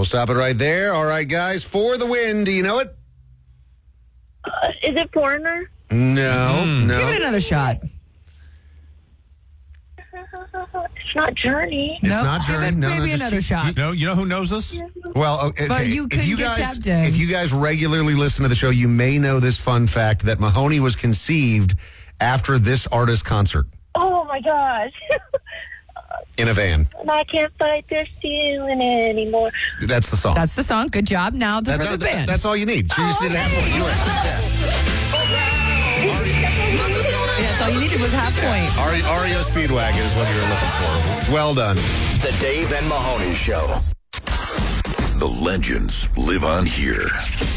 stop it right there. All right, guys, for the win. Do you know it? Is it Foreigner? No. Give it another shot. It's not Journey. It's not Journey. No, maybe just another shot. No, you know who knows this? Well, okay, But you could get tapped in. if you guys regularly listen to the show, you may know this fun fact that Mahoney was conceived after this artist concert Oh, my gosh. in a van. And I can't fight this feeling anymore. That's the song. That's the song. Good job. Now for the band. That's all you need. She just did half point. You were That's all you needed was half point. REO Speedwagon is what you were looking for. Well done. The Dave and Mahoney Show. The legends live on here.